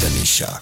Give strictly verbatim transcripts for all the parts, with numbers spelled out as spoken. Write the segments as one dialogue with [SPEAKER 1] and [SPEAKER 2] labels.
[SPEAKER 1] Tanisha.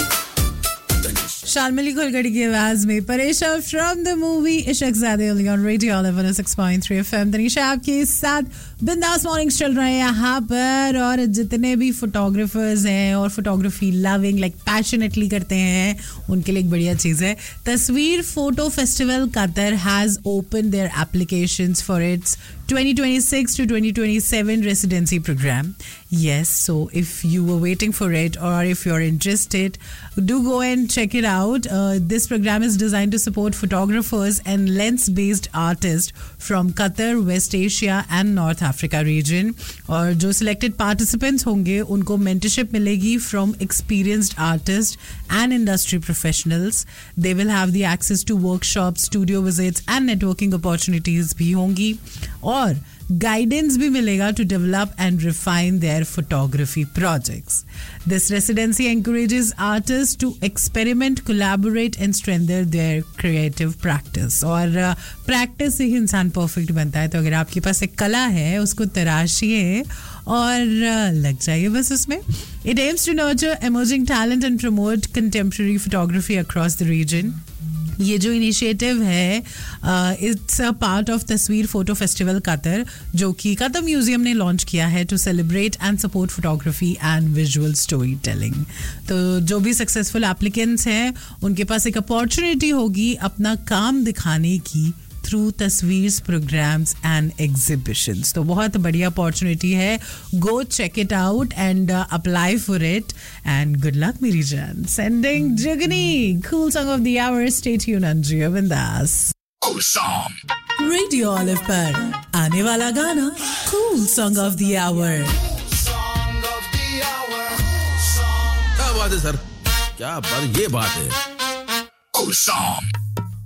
[SPEAKER 2] शालमली खोलगड़ी की आवाज में परेशा from the movie इशकजादे only on radio one O six point three FM. Tanisha आपके साथ बिंदास मॉर्निंग्स चल रहे हैं यहाँ पर, और जितने भी फोटोग्राफर्स हैं और फोटोग्राफी लविंग लाइक पैशनेटली करते हैं उनके लिए एक बढ़िया चीज़ है। तस्वीर photo festival Qatar has open their applications for its twenty twenty-six to twenty twenty-seven residency program. Yes, so if you were waiting for it or if you're interested, do go and check it out. Uh, this program is designed to support photographers and lens-based artists from Qatar, West Asia and North Africa region. और जो selected participants होंगे उनको mentorship मिलेगी from experienced artists and industry professionals. They will have the access to workshops, studio visits and networking opportunities भी होंगी, और guidance भी मिलेगा to develop and refine their photography projects. This residency encourages artists to experiment, collaborate and strengthen their creative practice. और practice uh, से ही इंसान perfect बनता है, तो अगर आपके पास एक कला है उसको तराशिए और uh, लग जाइए बस उसमें. It aims to nurture emerging talent and promote contemporary photography across the region. ये जो इनिशिएटिव है इट्स अ पार्ट ऑफ तस्वीर फोटो फेस्टिवल कतर, जो कि कतर म्यूजियम ने लॉन्च किया है to celebrate and support photography and visual story telling. तो जो भी सक्सेसफुल एप्लीकेंट्स हैं उनके पास एक अपॉर्चुनिटी होगी अपना काम दिखाने की थ्रू तस्वीर प्रोग्राम्स एंड एग्जिबिशंस. तो बहुत बढ़िया अपॉर्चुनिटी है. Go check it out and apply for it and good luck मेरी जान. Sending जुगनी cool song of the our. Stay tune on जियो बिंदास.
[SPEAKER 1] Cool song.
[SPEAKER 2] रेडियो ऑलिव पर आने वाला गाना cool song of the our.
[SPEAKER 3] क्या बात है सर, क्या बात, ये बात है.
[SPEAKER 1] Cool song.